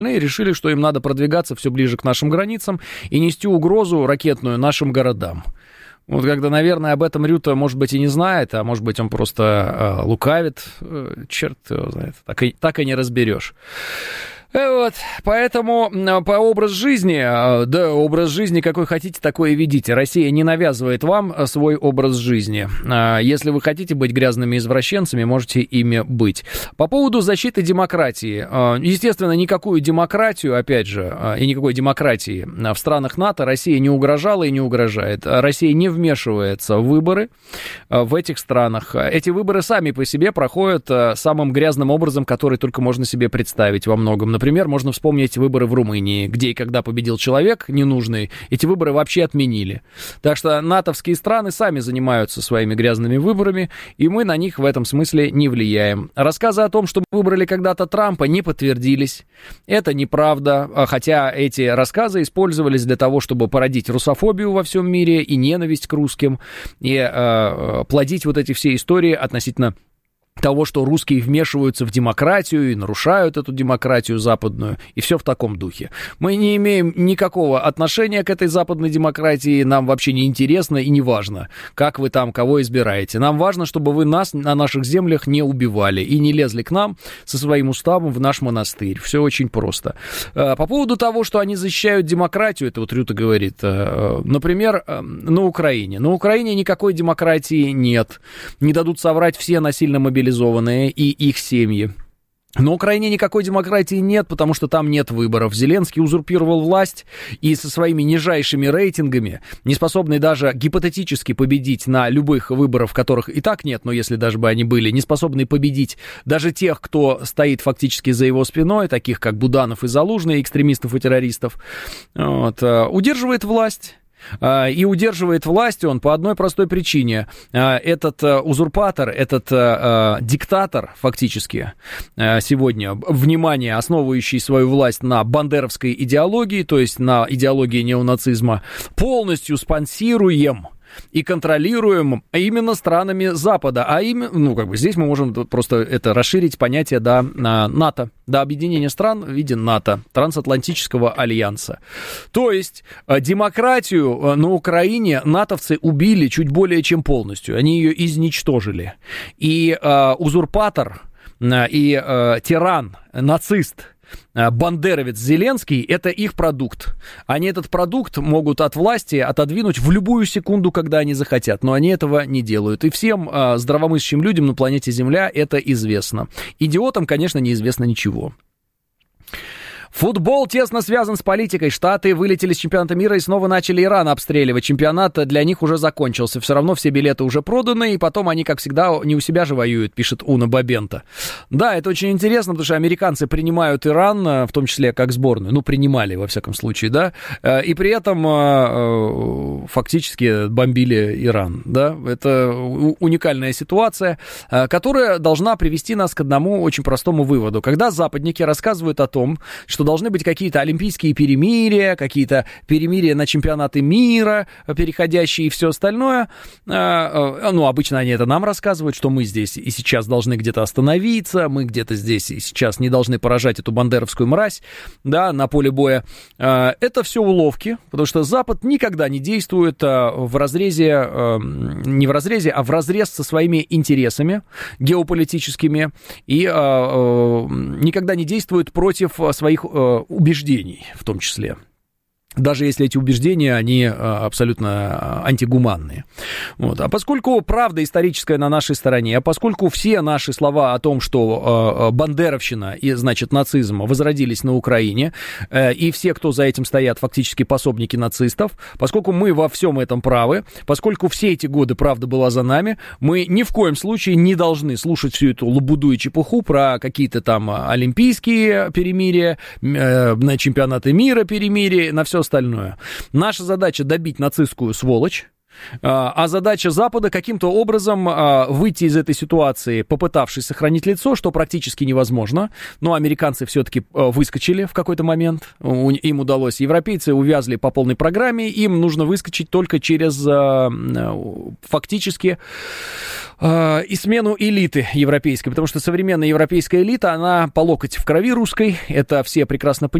и решили, что им надо продвигаться все ближе к нашим границам и нести угрозу ракетную нашим городам. Вот когда, наверное, об этом Рюта, может быть, и не знает, а может быть, он просто лукавит, черт его знает, так и не разберешь. Вот, поэтому по образ жизни, да, образ жизни какой хотите, такой и ведите. Россия не навязывает вам свой образ жизни. Если вы хотите быть грязными извращенцами, можете ими быть. По поводу защиты демократии. Естественно, никакую демократию, опять же, и никакой демократии в странах НАТО Россия не угрожала и не угрожает. Россия не вмешивается в выборы в этих странах. Эти выборы сами по себе проходят самым грязным образом, который только можно себе представить во многом. Например, можно вспомнить выборы в Румынии, где и когда победил человек ненужный, эти выборы вообще отменили. Так что натовские страны сами занимаются своими грязными выборами, и мы на них в этом смысле не влияем. Рассказы о том, что мы выбрали когда-то Трампа, не подтвердились. Это неправда, хотя эти рассказы использовались для того, чтобы породить русофобию во всем мире и ненависть к русским, и плодить вот эти все истории относительно того, что русские вмешиваются в демократию и нарушают эту демократию западную, и все в таком духе. Мы не имеем никакого отношения к этой западной демократии, нам вообще не интересно и не важно, как вы там кого избираете. Нам важно, чтобы вы нас на наших землях не убивали и не лезли к нам со своим уставом в наш монастырь. Все очень просто. По поводу того, что они защищают демократию, это вот Рюта говорит, например, на Украине. На Украине никакой демократии нет. Не дадут соврать все насильно мобилизованные и их семьи. На Украине никакой демократии нет, потому что там нет выборов. Зеленский узурпировал власть и со своими нижайшими рейтингами, не способный даже гипотетически победить на любых выборах, которых и так нет, но если даже бы они были, не способный победить даже тех, кто стоит фактически за его спиной, таких как Буданов и Залужный, экстремистов и террористов, вот, удерживает власть. И удерживает власть он по одной простой причине. Этот узурпатор, этот диктатор фактически сегодня, внимание, основывающий свою власть на бандеровской идеологии, то есть на идеологии неонацизма, полностью спонсируем и контролируем именно странами Запада. А именно, здесь мы можем просто это расширить понятие до НАТО, до объединения стран в виде НАТО, трансатлантического альянса. То есть демократию на Украине натовцы убили чуть более чем полностью. Они ее изничтожили. И узурпатор, и тиран, нацист, бандеровец Зеленский — это их продукт. Они этот продукт могут от власти отодвинуть в любую секунду, когда они захотят, но они этого не делают. И всем здравомыслящим людям на планете Земля это известно. Идиотам, конечно, неизвестно ничего. Футбол тесно связан с политикой. Штаты вылетели с чемпионата мира и снова начали Иран обстреливать. Чемпионат для них уже закончился. Все равно все билеты уже проданы, и потом они, как всегда, не у себя же воюют, пишет Уна Бабента. Да, это очень интересно, потому что американцы принимают Иран, в том числе как сборную. Ну, принимали, во всяком случае, да. И при этом фактически бомбили Иран, да. Это уникальная ситуация, которая должна привести нас к одному очень простому выводу. Когда западники рассказывают о том, что должны быть какие-то олимпийские перемирия, какие-то перемирия на чемпионаты мира, переходящие и все остальное. Ну, обычно они это нам рассказывают, что мы здесь и сейчас должны где-то остановиться, мы где-то здесь и сейчас не должны поражать эту бандеровскую мразь, да, на поле боя. Это все уловки, потому что Запад никогда не действует в разрезе, не в разрезе, а в разрез со своими интересами геополитическими и никогда не действует против своих убеждений, в том числе. Даже если эти убеждения, они абсолютно антигуманные. Вот. А поскольку правда историческая на нашей стороне, а поскольку все наши слова о том, что бандеровщина и, значит, нацизм возродились на Украине, и все, кто за этим стоят, фактически пособники нацистов, поскольку мы во всем этом правы, поскольку все эти годы правда была за нами, мы ни в коем случае не должны слушать всю эту лабуду и чепуху про какие-то там олимпийские перемирия, на чемпионаты мира перемирия, на все остальное. Наша задача добить нацистскую сволочь, А задача Запада каким-то образом выйти из этой ситуации, попытавшись сохранить лицо, что практически невозможно. Но американцы все-таки выскочили в какой-то момент. Им удалось. Европейцы увязли по полной программе. Им нужно выскочить только через фактически и смену элиты европейской. Потому что современная европейская элита, она по локоть в крови русской. Это все прекрасно понимают.